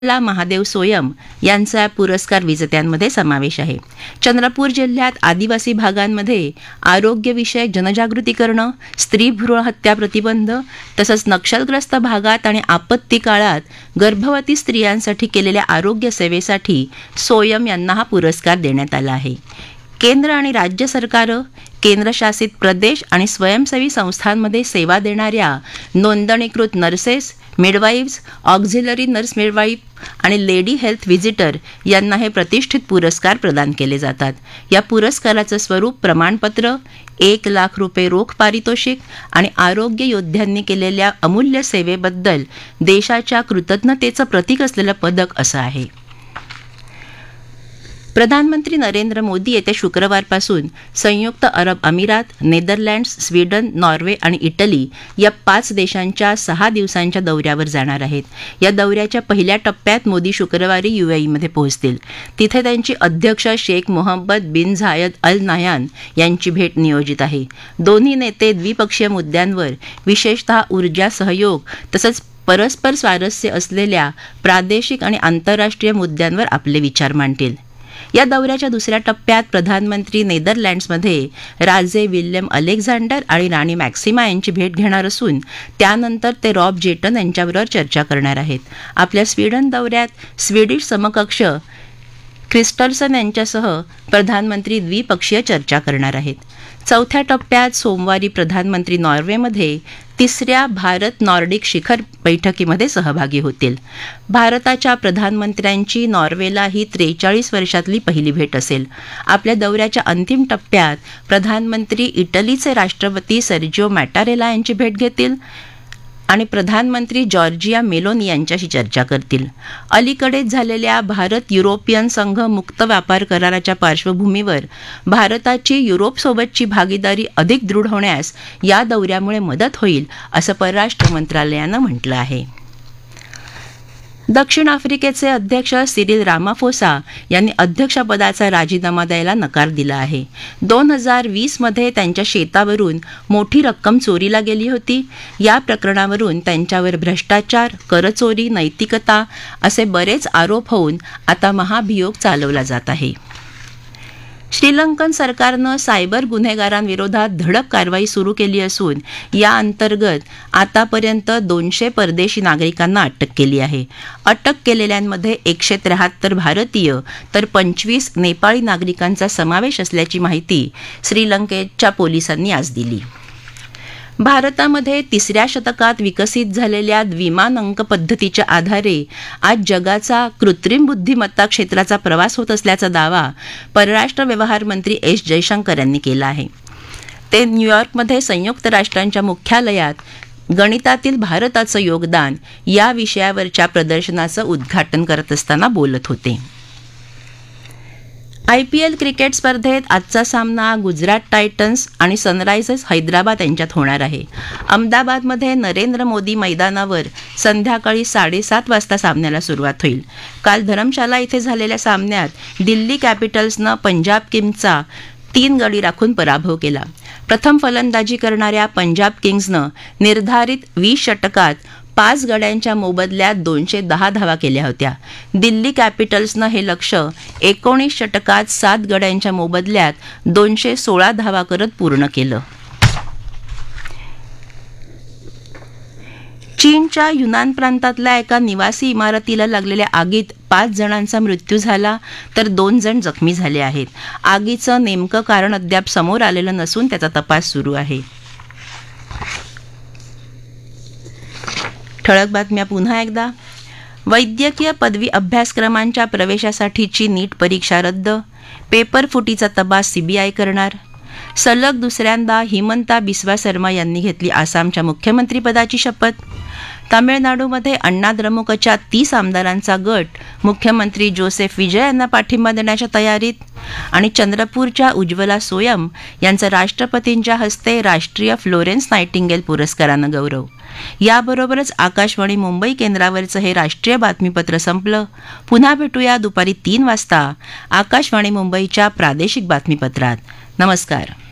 ला महादेव सोयम यांचा पुरस्कार विजेत्यांमध्ये समावेश आहे. चंद्रपूर जिल्ह्यात आदिवासी भागांमध्ये आरोग्यविषयक जनजागृती करणं, स्त्री भ्रूण हत्या प्रतिबंध तसंच नक्षलग्रस्त भागात आणि आपत्ती काळात गर्भवती स्त्रियांसाठी केलेल्या आरोग्य सेवेसाठी सोयम यांना हा पुरस्कार देण्यात आला आहे. केंद्र आणि राज्य सरकारं, केंद्रशासित प्रदेश आणि स्वयंसेवी संस्थांमध्ये सेवा देणाऱ्या नोंदणीकृत नर्सेस, मिडवाईव्स, ऑक्झिलरी नर्स मिडवाईफ आणि लेडी हेल्थ व्हिजिटर यांना हे प्रतिष्ठित पुरस्कार प्रदान केले जातात. या पुरस्काराचं स्वरूप प्रमाणपत्र, 1,00,000 रुपये रोख पारितोषिक आणि आरोग्य योद्ध्यांनी केलेल्या अमूल्य सेवेबद्दल देशाच्या कृतज्ञतेचं प्रतीक असलेलं पदक असं आहे. प्रधानमंत्री नरेंद्र मोदी येत्या शुक्रवारपासून संयुक्त अरब अमिरात, नेदरलँड्स, स्वीडन, नॉर्वे आणि इटली या 5 देशांच्या 6 दिवसांच्या दौऱ्यावर जाणार आहेत. या दौऱ्याच्या पहिल्या टप्प्यात मोदी शुक्रवारी UAEमध्ये पोहोचतील. तिथे त्यांची अध्यक्ष शेख मोहम्मद बिन झायद अल नाह्यान यांची भेट नियोजित आहे. दोन्ही नेते द्विपक्षीय मुद्द्यांवर, विशेषतः ऊर्जा सहयोग तसंच परस्पर स्वारस्य असलेल्या प्रादेशिक आणि आंतरराष्ट्रीय मुद्द्यांवर आपले विचार मांडतील. या दौऱ्याच्या दुसऱ्या टप्प्यात प्रधानमंत्री नेदरलँड्समध्ये राजे विल्यम अलेक्झांडर आणि राणी मॅक्सिमा यांची भेट घेणार असून त्यानंतर ते रॉब जेटन यांच्याबरोबर चर्चा करणार आहेत. आपल्या स्वीडन दौऱ्यात स्वीडिश समकक्ष क्रिस्टल्सन यांच्यासह प्रधानमंत्री द्विपक्षीय चर्चा करणार आहेत. चौथ्या टप्प्यात सोमवारी प्रधानमंत्री नॉर्वेमध्ये 3ऱ्या भारत नॉर्डिक शिखर बैठकीमध्ये सहभागी होतील. भारताच्या प्रधानमंत्र्यांची नॉर्वेला ही 43 वर्षातली पहिली भेट असेल. आपल्या दौऱ्याच्या अंतिम टप्प्यात प्रधानमंत्री इटलीचे राष्ट्रपती सर्जिओ मॅटारेला यांची भेट घेतील आणि प्रधानमंत्री जॉर्जिया मेलोनी यांच्याशी चर्चा करतील. अलीकडेच झालेल्या भारत युरोपियन संघ मुक्त व्यापार कराराच्या पार्श्वभूमीवर भारताची युरोपसोबतची भागीदारी अधिक दृढ होण्यास या दौऱ्यामुळे मदत होईल असं परराष्ट्र मंत्रालयानं म्हटलं आहे. दक्षिण आफ्रिकेचे अध्यक्ष सिरिल रामाफोसा यांनी अध्यक्षपदाचा राजीनामा द्यायला नकार दिला आहे. 2020मध्ये त्यांच्या शेतावरून मोठी रक्कम चोरीला गेली होती. या प्रकरणावरून त्यांच्यावर भ्रष्टाचार, करचोरी, नैतिकता असे बरेच आरोप होऊन आता महाभियोग चालवला जात आहे. श्रीलंकन सरकारनं सायबर गुन्हेगारांविरोधात धडक कारवाई सुरू केली असून या अंतर्गत आतापर्यंत 200 परदेशी नागरिकांना अटक केली आहे. अटक केलेल्यांमध्ये 173 भारतीय तर 25 नेपाळी नागरिकांचा समावेश असल्याची माहिती श्रीलंकेच्या पोलिसांनी आज दिली. भारतामध्ये 3ऱ्या शतकात विकसित झालेल्या द्विमान अंक पद्धतीच्या आधारे आज जगाचा कृत्रिम बुद्धिमत्ता क्षेत्राचा प्रवास होत असल्याचा दावा परराष्ट्र व्यवहार मंत्री एस जयशंकर यांनी केला आहे. ते न्यूयॉर्कमध्ये संयुक्त राष्ट्रांच्या मुख्यालयात गणितातील भारताचं योगदान या विषयावरच्या प्रदर्शनाचं उद्घाटन करत असताना बोलत होते. IPL क्रिकेट स्पर्धेत आजचा सामना गुजरात टायटन्स आणि सनरायझर्स हैदराबाद यांच्यात होणार आहे. अहमदाबादमध्ये नरेंद्र मोदी मैदानावर संध्याकाळी 7:30 वाजता सामन्याला सुरुवात होईल. काल धरमशाला इथे झालेल्या सामन्यात दिल्ली कॅपिटल्सनं पंजाब किंग्सचा 3 गडी राखून पराभव केला. प्रथम फलंदाजी करणाऱ्या पंजाब किंग्सनं निर्धारित 20 षटकात 5 गड्यांच्या मोबदल्यात 210 धावा केल्या होत्या. दिल्ली कॅपिटल्सनं हे लक्ष्य 19 षटकात 7 गड्यांच्या मोबदल्यात 216 धावा करत पूर्ण केलं. चीनच्या युनान प्रांतातल्या एका निवासी इमारतीला लागलेल्या आगीत 5 जणांचा मृत्यू झाला तर 2 जण जखमी झाले आहेत. आगीचं नेमकं कारण अद्याप समोर आलेलं नसून त्याचा तपास सुरू आहे. ठळक बातम्या पुन्हा एकदा. वैद्यकीय पदवी अभ्यासक्रमांच्या प्रवेशासाठीची नीट परीक्षा रद्द. पेपर फुटीचा तपास CBI करणार. सलग दुसऱ्यांदा हिमंता बिस्वा शर्मा यांनी घेतली आसामच्या मुख्यमंत्रीपदाची शपथ. तामिळनाडूमध्ये अण्णा द्रमुकच्या 30 आमदारांचा गट मुख्यमंत्री जोसेफ विजय यांना पाठिंबा देण्याच्या तयारीत. आणि चंद्रपूरच्या उज्ज्वला सोयम यांचा राष्ट्रपतींच्या हस्ते राष्ट्रीय फ्लोरेन्स नायटिंगेल पुरस्कारानं गौरव. याबरोबरच आकाशवाणी मुंबई केंद्रावरचं हे राष्ट्रीय बातमीपत्र संपलं. पुन्हा भेटूया दुपारी 3 वाजता आकाशवाणी मुंबईच्या प्रादेशिक बातमीपत्रात. नमस्कार.